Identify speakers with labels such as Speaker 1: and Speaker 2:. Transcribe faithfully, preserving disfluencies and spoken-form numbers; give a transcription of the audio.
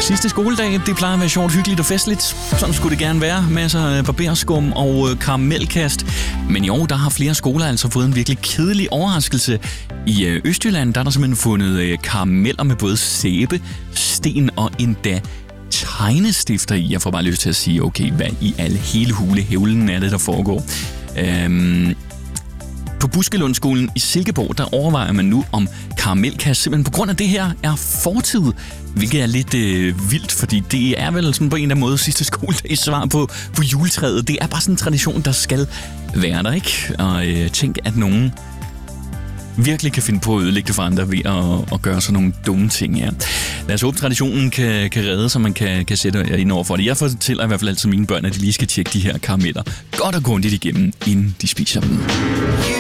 Speaker 1: Sidste skoledag, det plejer at være sjovt, hyggeligt og festligt. Sådan skulle det gerne være. Masser af barberskum og karamelkast. Men i år, der har flere skoler altså fået en virkelig kedelig overraskelse. I Østjylland, der er der simpelthen fundet karameller med både sæbe, sten og endda tegnestifter i. Jeg får bare lyst til at sige, okay, hvad i alle hele hule hævlen er det, der foregår? Øhm På Buskelundskolen i Silkeborg, der overvejer man nu, om karamelkast simpelthen på grund af det her er fortid, hvilket er lidt øh, vildt, fordi det er vel sådan på en eller anden måde sidste skoledags svar på, på juletræet. Det er bare sådan en tradition, der skal være der, ikke? Og øh, tænk, at nogen virkelig kan finde på at ødelægge det for andre ved at, at gøre sådan nogle dumme ting her. Lad os håbe, traditionen kan, kan redde, så man kan, kan sætte ind over for det. Jeg fortæller i hvert fald altid mine børn, at de lige skal tjekke de her karameller godt og grundigt igennem, inden de spiser dem.